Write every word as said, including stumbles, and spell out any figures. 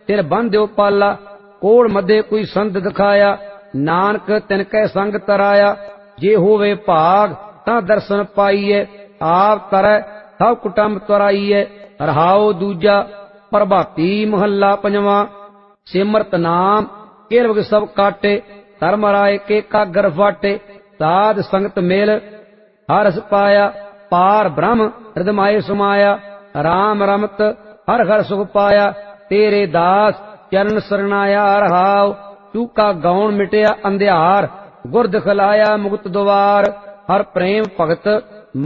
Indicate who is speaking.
Speaker 1: तिर बंध्यो पाला। कोड़ मध्य कोई संत दिखाया, नानक तिनकै संग तराया। जे होवे भाग तां दर्शन पाईए, आप तरੈ सब कुटुंब तराईए। रहाओ दूजा प्रभाती महला पंजवा। सिमरत नाम किरवग सब काटे, धर्म राय के कागर फाटे। साध संगत मिल हरस पाया, पार ब्रह्म हृदय समाया। राम रमत हर हर सुख पाया, तेरे दास चरण सरनाया। रहाओ चूका गौण मिटया अंधियार, गुर दिखलाया मुक्त द्वार। हर प्रेम भगत